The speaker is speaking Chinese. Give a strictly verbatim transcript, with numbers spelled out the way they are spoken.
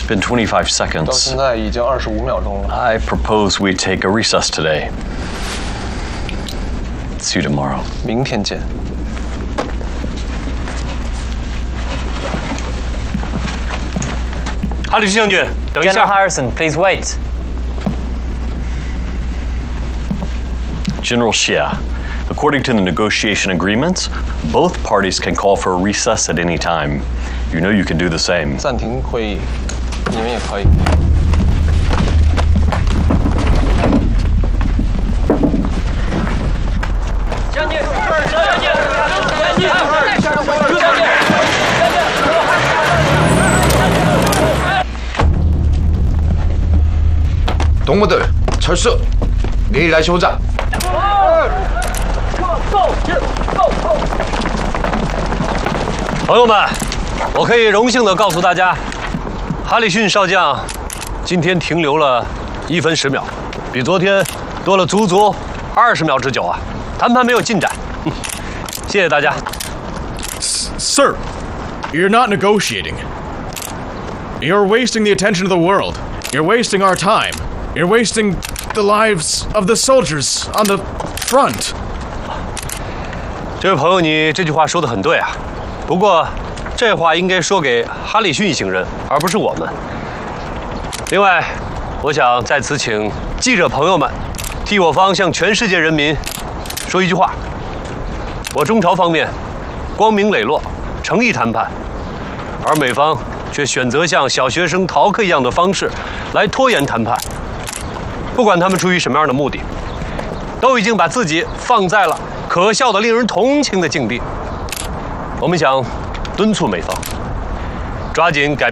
been twenty-five 到 seconds. 现在已经二十五秒钟了。 I propose we take a recess today. See you tomorrow. 明天见。 哈里逊将军，等一 General 下。 Harrison, please wait. General Xie, according to the negotiation agreements, both parties can call for a recess at any time. You know you can do the same. 暂停会议，你们也可以。 将军，将军，将军，将军。 동무들 철수! 내일 다시 오자. 朋友们，我可以荣幸地告诉大家，哈里逊少将今天停留了一分十秒，比昨天多了足足二十秒之久啊！谈判没有进展，谢谢大家。 Sir, you're not negotiating. You're wasting the attention of the world. You're wasting our time. You're wasting the lives of the soldiers on the front. 这位朋友，你这句话说得很对啊。不过，这话应该说给哈里逊一行人，而不是我们。另外，我想在此请记者朋友们替我方向全世界人民说一句话：我中朝方面光明磊落、诚意谈判，而美方却选择像小学生逃课一样的方式来拖延谈判。不管他们出于什么样的目的，都已经把自己放在了可笑的、令人同情的境地。我们想敦促美方抓紧改。